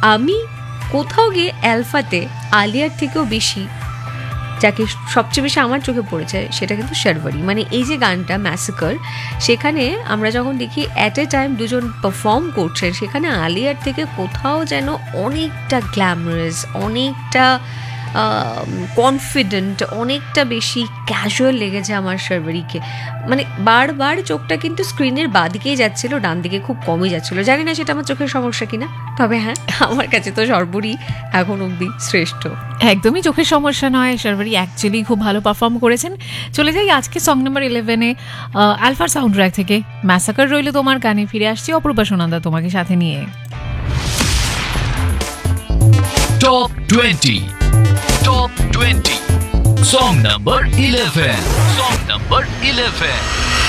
আমি কোথাও গিয়ে অ্যালফাতে আলিয়ার থেকেও বেশি যাকে সবচেয়ে বেশি আমার চোখে পড়েছে সেটা কিন্তু শারবারি। মানে এই যে গানটা ম্যাসাকার, সেখানে আমরা যখন দেখি অ্যাট এ টাইম দুজন পারফর্ম করছেন, সেখানে আলিয়ার থেকে কোথাও যেন অনেকটা গ্ল্যামারাস, অনেকটা কনফিডেন্ট, অনেকটা বেশি ক্যাজুয়াল লেগেছে আমার শারবারিকে। মানে বারবার চোখটা কিন্তু স্ক্রিনের বাঁদিকেই যাচ্ছিল, ডান দিকে খুব কমই যাচ্ছিল। জানি না সেটা আমার চোখের সমস্যা কিনা, তবে হ্যাঁ আমার কাছে তো শারবারি এখন অবধি শ্রেষ্ঠ। একদমই চোখের সমস্যা নয়, শারবারি অ্যাকচুয়ালি খুব ভালো পারফর্ম করেছেন। চলে যাই আজকে সং নাম্বার 11-এ আলফার সাউন্ড ট্র্যাক থেকে ম্যাসাকার রইল তোমার কানে। ফিরে আসছি অপূর্বা সুনন্দা তোমাকে সাথে নিয়ে। Top 20 Song number 11.